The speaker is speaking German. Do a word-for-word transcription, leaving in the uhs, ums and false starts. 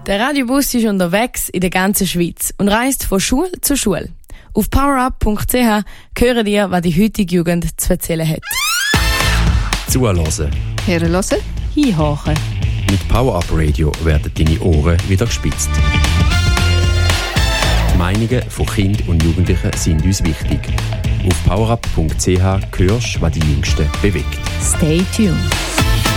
Der Radiobus ist unterwegs in der ganzen Schweiz und reist von Schule zu Schule. Auf powerup punkt c h hören ihr, was die heutige Jugend zu erzählen hat. Zuhören. Hören. Hinhören. Mit Power-Up Radio werden deine Ohren wieder gespitzt. Die Meinungen von Kindern und Jugendlichen sind uns wichtig. Auf powerup punkt c h hörst, was die Jüngsten bewegt. Stay tuned.